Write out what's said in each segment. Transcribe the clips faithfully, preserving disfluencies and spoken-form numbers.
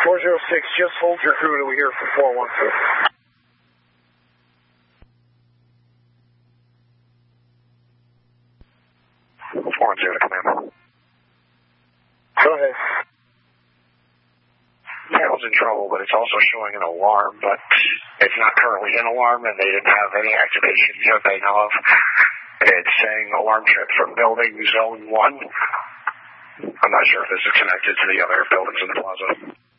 four zero six, just hold your crew till we hear from four one two. four one zero to command. Go ahead. Yeah, I was in trouble, but it's also showing an alarm, but it's not currently an alarm, and they didn't have any activation that they know of. It's saying alarm trip from building zone one. I'm not sure if this is connected to the other buildings in the plaza.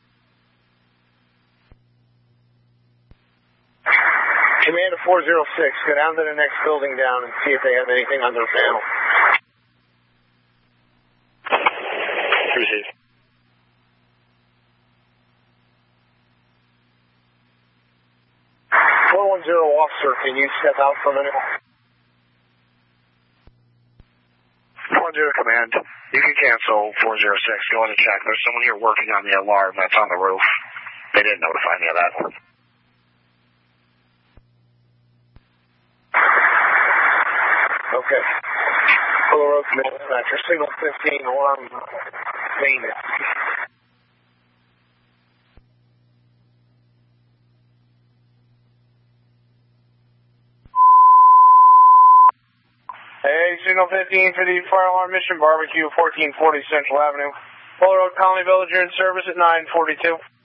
Command to four zero six, go down to the next building down and see if they have anything on their panel. Receive. four one zero officer, can you step out for a minute? four one zero command, you can cancel four zero six, go in and check. There's someone here working on the alarm that's on the roof. They didn't notify me of that. Okay. Fuller Road Command Dispatcher, signal fifteen, alarm maintenance. Hey, signal fifteen for the fire alarm mission, barbecue, fourteen forty Central Avenue. Fuller Road Colony Village, you're in service at nine forty-two.